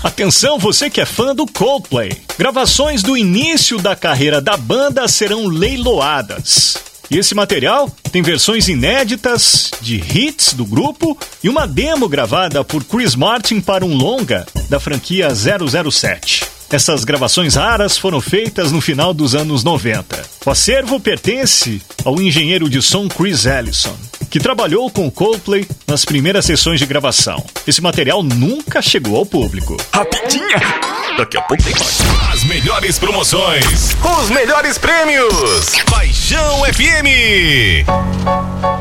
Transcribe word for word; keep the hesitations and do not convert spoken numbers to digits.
Atenção, você que é fã do Coldplay. Gravações do início da carreira da banda serão leiloadas. E esse material tem versões inéditas de hits do grupo e uma demo gravada por Chris Martin para um longa da franquia zero zero sete. Essas gravações raras foram feitas no final dos anos noventa. O acervo pertence ao engenheiro de som Chris Ellison, que trabalhou com o Coldplay nas primeiras sessões de gravação. Esse material nunca chegou ao público. Rapidinha! Daqui a pouco tem mais. As melhores promoções, Os melhores prêmios. Paixão F M.